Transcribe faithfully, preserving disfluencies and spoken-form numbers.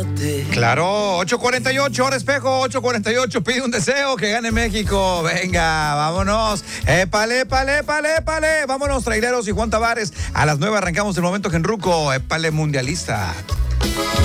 Claro, ocho cuarenta y ocho, hora espejo, ocho cuarenta y ocho, pide un deseo, que gane México. Venga, vámonos. Épale, épale, épale, épale. Vámonos, traileros y Juan Tavares. A las nueve arrancamos el momento Genruco. Épale, mundialista.